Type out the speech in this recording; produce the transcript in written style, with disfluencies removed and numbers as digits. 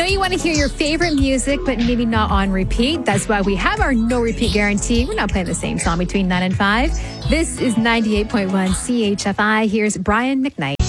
know you want to hear your favorite music, but maybe not on repeat. That's why we have our no repeat guarantee. We're not playing the same song between 9 and 5. This is 98.1 CHFI. Here's Brian McKnight.